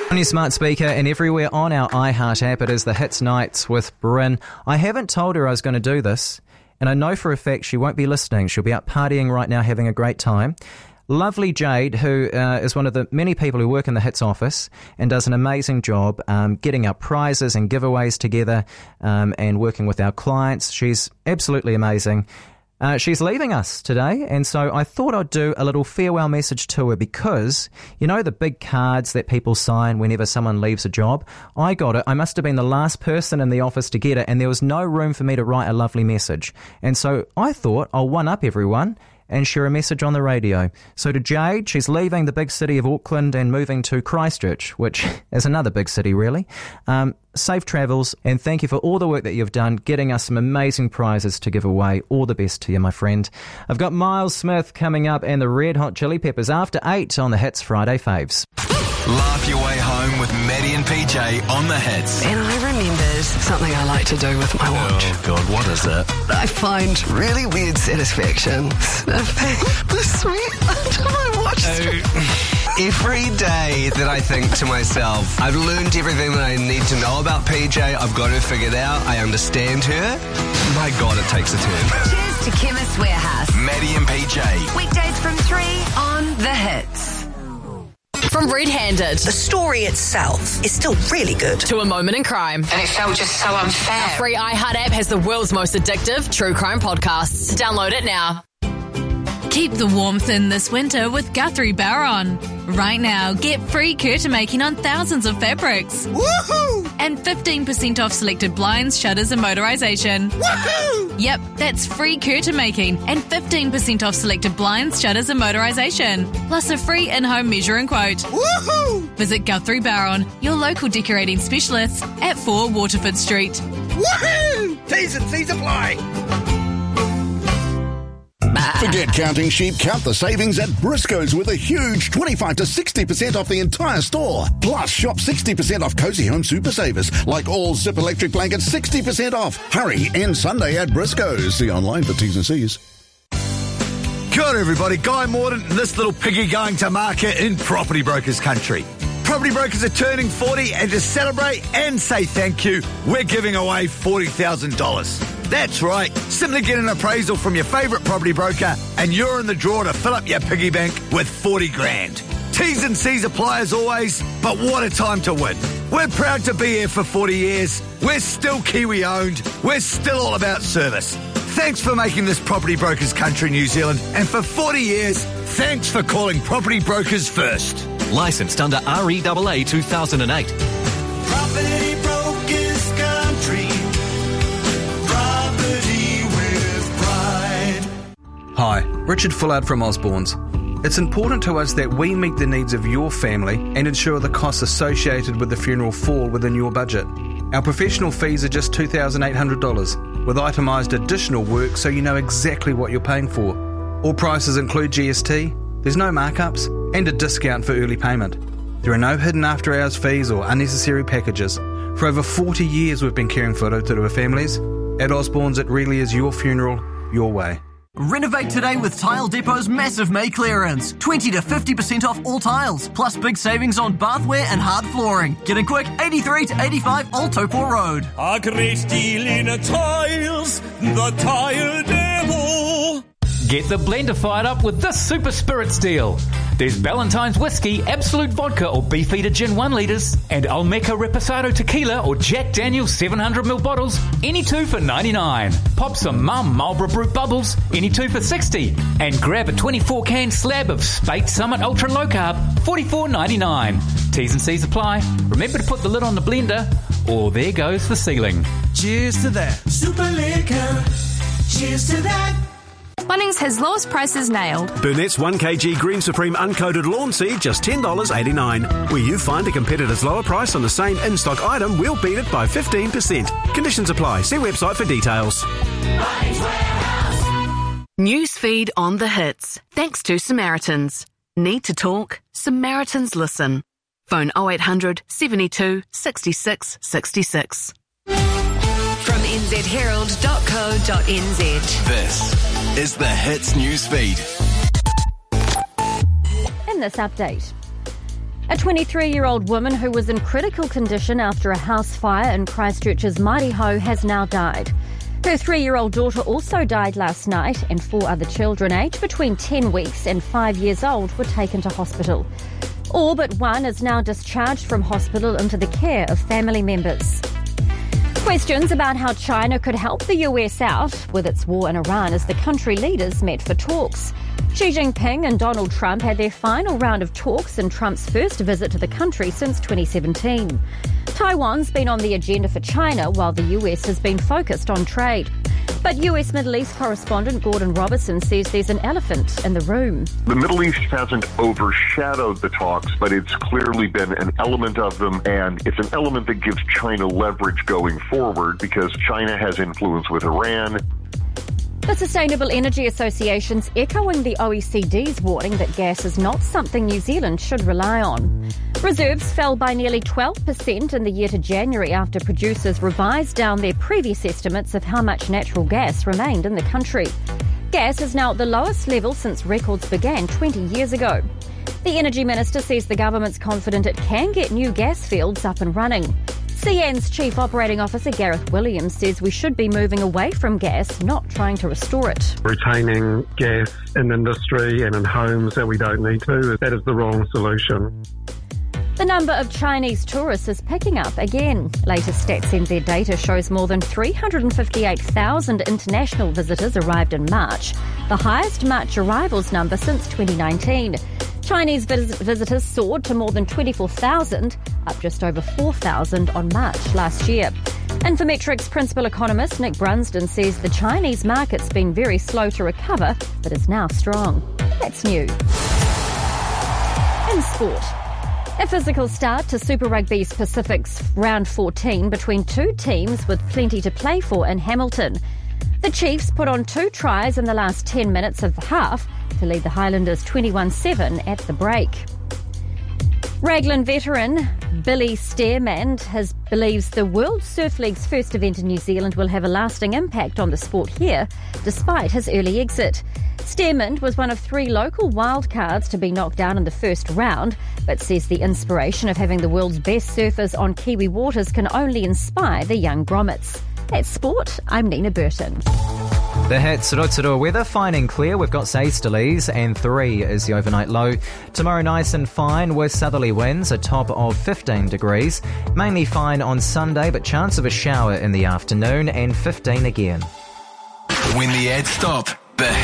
On your smart speaker and everywhere on our iHeart app, it is the Hits Nights with Bryn. I haven't told her I was going to do this, and I know for a fact she won't be listening. She'll be out partying right now, having a great time. Lovely Jade, who is one of the many people who work in the Hits office and does an amazing job getting our prizes and giveaways together and working with our clients. She's absolutely amazing. She's leaving us today, and so I thought I'd do a little farewell message to her because, you know, the big cards that people sign whenever someone leaves a job? I got it. I must have been the last person in the office to get it, and there was no room for me to write a lovely message. And so I thought I'll one-up everyone and share a message on the radio. So to Jade, she's leaving the big city of Auckland and moving to Christchurch, which is another big city, really. Safe travels, and thank you for all the work that you've done, getting us some amazing prizes to give away. All the best to you, my friend. I've got Miles Smith coming up and the Red Hot Chili Peppers after 8 on the Hits Friday Faves. Laugh your way home with Maddie and PJ on the Hits. And I remembered something I like to do with my watch. Oh, God, what is it? I find really weird satisfaction sniffing the sweat under my watch. Every day that I think to myself, I've learned everything that I need to know about PJ. I've got her figured out. I understand her. My God, it takes a turn. Cheers to Chemist Warehouse. Maddie and PJ. Weekdays from 3 on The Hits. From Red Handed The story itself is still really good. to A Moment in Crime. And it felt just so unfair. Our free iHeart app has the world's most addictive true crime podcasts. Download it now. Keep the warmth in this winter with Guthrie Barron. Right now, get free curtain making on thousands of fabrics. Woohoo! And 15% off selected blinds, shutters and motorisation. Woohoo! Yep, that's free curtain making and 15% off selected blinds, shutters and motorisation. Plus a free in-home measure and quote. Woohoo! Visit Guthrie Barron, your local decorating specialists at 4 Waterford Street. Woohoo! T's and C's apply. Forget counting sheep, count the savings at Briscoe's with a huge 25 to 60% off the entire store. Plus, shop 60% off Cozy Home Super Savers, like all Zip electric blankets, 60% off. Hurry, end Sunday at Briscoe's. See online for T's and C's. Kia ora everybody, Guy Morden, this little piggy going to market in Property Brokers country. Property Brokers are turning 40, and to celebrate and say thank you, we're giving away $40,000. That's right, simply get an appraisal from your favourite property broker and you're in the draw to fill up your piggy bank with 40 grand. T's and C's apply as always, but what a time to win. We're proud to be here for 40 years. We're still Kiwi owned. We're still all about service. Thanks for making this Property Brokers country, New Zealand, and for 40 years, thanks for calling Property Brokers first. Licensed under REAA 2008. Property Brokers country. Property with pride. Hi, Richard Fullard from Osborne's. It's important to us that we meet the needs of your family and ensure the costs associated with the funeral fall within your budget. Our professional fees are just $2,800, with itemised additional work so you know exactly what you're paying for. All prices include GST, there's no markups, and a discount for early payment. There are no hidden after-hours fees or unnecessary packages. For over 40 years we've been caring for Rotorua families. At Osborne's, it really is your funeral, your way. Renovate today with Tile Depot's massive May clearance. 20 to 50% off all tiles, plus big savings on bathware and hard flooring. Get in quick, 83 to 85 Old Topor Road. A great deal in tiles, the Tile Depot. Get the blender fired up with this Super Spirits deal. There's Valentine's Whiskey, Absolute Vodka or Beefeater Gin 1 litres and Olmeca Reposado Tequila or Jack Daniel's 700ml bottles, any two for $99. Pop some Mum Marlborough Brut Bubbles, any two for $60. And grab a 24-can slab of Spate Summit Ultra Low Carb, $44.99. T's and C's apply. Remember to put the lid on the blender or there goes the ceiling. Cheers to that. Super Liquor. Cheers to that. Bunnings has lowest prices nailed. Burnett's 1kg Green Supreme uncoated lawn seed, just $10.89. Where you find a competitor's lower price on the same in-stock item, we'll beat it by 15%. Conditions apply. See website for details. Newsfeed on the Hits. Thanks to Samaritans. Need to talk? Samaritans listen. Phone 0800 72 66 66. From nzherald.co.nz. This is the Hits Newsfeed. In this update, A 23-year-old woman who was in critical condition after a house fire in Christchurch's Mariho has now died. Her 3-year-old daughter also died last night, and 4 other children aged between 10 weeks and 5 years old were taken to hospital. All but one is now discharged from hospital into the care of family members. Questions about how China could help the US out with its war in Iran as the country leaders met for talks. Xi Jinping and Donald Trump had their final round of talks in Trump's first visit to the country since 2017. Taiwan's been on the agenda for China while the US has been focused on trade. But US Middle East correspondent Gordon Robertson says there's an elephant in the room. The Middle East hasn't overshadowed the talks, but it's clearly been an element of them, and it's an element that gives China leverage going forward because China has influence with Iran. The Sustainable Energy Association's echoing the OECD's warning that gas is not something New Zealand should rely on. Reserves fell by nearly 12% in the year to January after producers revised down their previous estimates of how much natural gas remained in the country. Gas is now at the lowest level since records began 20 years ago. The Energy Minister says the government's confident it can get new gas fields up and running. CN's Chief Operating Officer Gareth Williams says we should be moving away from gas, not trying to restore it. Retaining gas in industry and in homes that we don't need to, that is the wrong solution. The number of Chinese tourists is picking up again. Latest Stats NZ data shows more than 358,000 international visitors arrived in March, the highest March arrivals number since 2019. Chinese visitors soared to more than 24,000, up just over 4,000 on March last year. Infometrics principal economist Nick Brunsden says the Chinese market's been very slow to recover, but is now strong. That's new. In sport. A physical start to Super Rugby's Pacific's Round 14 between two teams with plenty to play for in Hamilton. The Chiefs put on 2 tries in the last 10 minutes of the half to lead the Highlanders 21-7 at the break. Raglan veteran Billy Stearman believes the World Surf League's first event in New Zealand will have a lasting impact on the sport here, despite his early exit. Stearman was one of 3 local wildcards to be knocked down in the first round, but says the inspiration of having the world's best surfers on Kiwi waters can only inspire the young grommets. That's sport. I'm Nina Burton. The Hits Rotorua weather, fine and clear. We've got easterlies and 3 is the overnight low. Tomorrow nice and fine with southerly winds, a top of 15 degrees. Mainly fine on Sunday, but chance of a shower in the afternoon and 15 again. When the ads stop, the